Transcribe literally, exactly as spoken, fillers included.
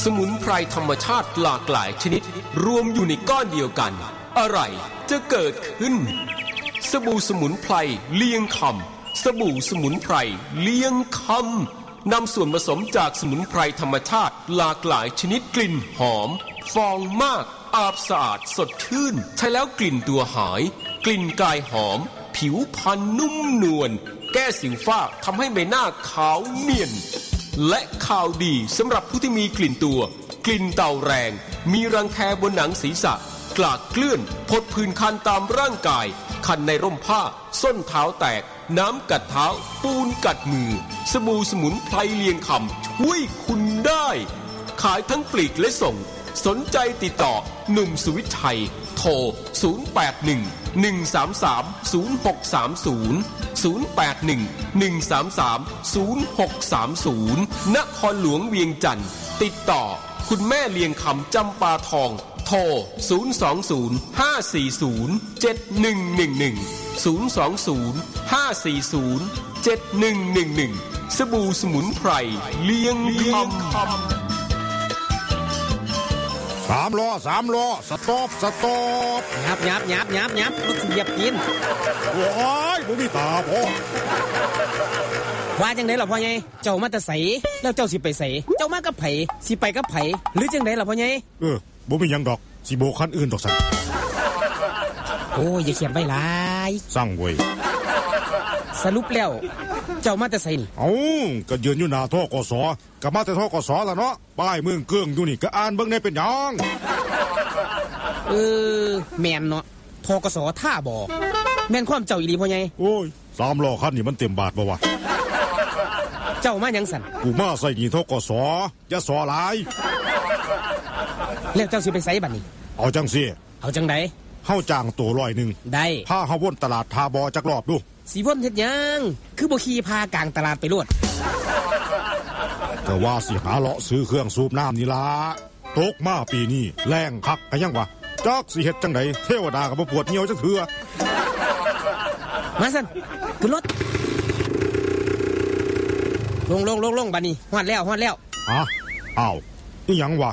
มุนไพรธรรมชาติหลากหลายชนิดรวมอยู่ในก้อนเดียวกันอะไรจะเกิดขึ้นสบู่สมุนไพรเลียงคำสบู่สมุนไพรเลียงคำนำส่วนผสมจากสมุนไพรธรรมชาติหลากหลายชนิดกลิ่นหอมฟองมากอาบสะอาดสดชื่นใช้แล้วกลิ่นตัวหายกลิ่นกายหอมผิวพรรณนุ่มนวลแก้สิวฝ้าทำให้ใบหน้าขาวเนียนและข่าวดีสำหรับผู้ที่มีกลิ่นตัวกลิ่นเต่าแรงมีรังแคบนหนังศีรษะกลากเกลื่อนผดผื่นคันตามร่างกายคันในร่มผ้าส้นเท้าแตกน้ำกัดเท้าปูนกัดมือสบู่สมุนไพรเลียงคำช่วยคุณได้ขายทั้งปลีกและส่งสนใจติดต่อหนุ่มสุวิชัยโทรศูนย์ แปด หนึ่ง หนึ่ง สาม สาม ศูนย์ หก สาม ศูนย์ ศูนย์ แปด หนึ่ง หนึ่ง สาม สาม ศูนย์ หก สาม ศูนย์นครหลวงเวียงจันทร์ติดต่อคุณแม่เลียงคำจำปาทองโทรศูนย์ สอง ศูนย์ ห้า สี่ ศูนย์ เจ็ด หนึ่ง หนึ่ง หนึ่ง ศูนย์ สอง ศูนย์ ห้า สี่ ศูนย์ เจ็ด หนึ่ง หนึ่ง หนึ่งสบู่สมุนไพรเลียงคำสามล้อสามล้อสต็อปสต็อปยับยับยับยับยับรถเหยียบกินโอ้ยบ่มีตาพ่อว่าจังได๋ล่ะพ่อใหญ่เจ้ามาแต่ไสแล้วเจ้าสิไปไสเจ้ามากับไผสิไปกับไผหรือจังได๋ล่ะพ่อใหญ่เออบ่มีหยังดอกสิโบกคันอื่นดอกซั่นโอ้ยอย่าเขียนไว้หลายสั่งเว้ยสรุปแล้วเจ้ามาแต่ไสนี่เอ้าก็ยืนอยู่หน้าธกสก็มาแต่ธกสล่ะเนาะป้ายเมืองเกื้องอยู่นี่ก็อ่านเบิ่งได้เป็นหยังเออแม่นเนาะธกสท่าบ่แม่นความเจ้าอีหลีพ่อใหญ่โอ้ยสามล้อคันนี่มันเต็มบาทบ่วะเจ้ามาหยังสั่นกูมาใส่หนี้ธกสอย่าสอหลายแล้วเจ้าสิไปไสบัดนี้เอาจังซี่เอาจังได๋เฮาจ้างตัวร้อยหนึ่งได้พาเฮาวนตลาดทาบอจักรอบดูสิวนเฮ็ดหยังคือบ่ขี่พากลางตลาดไปโลดก็ว่าสิหาเลาะซื้อเครื่องสูบน้ำนี่ล่ะตกมาปีนี้แรงคักก็ยังวะจักสิเฮ็ดจังไดเทวดาก็บ่ปวดเหี่ยวจักเทื่อมาซั่นขึ้นรถลงลงลงลงบัดนี้ฮอดแล้วฮอดแล้วฮะอ้าวอีหยังวะ